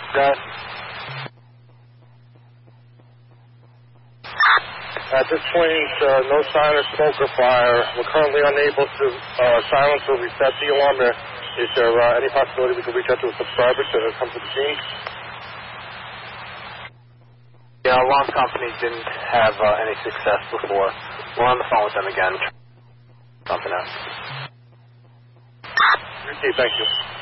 That. At this point, no sign of smoke or fire. We're currently unable to silence or reset the alarm. Is there any possibility we could reach out to a subscriber to come to the scene? Yeah, alarm company didn't have any success before. We're on the phone with them again. Something else. Okay, thank you.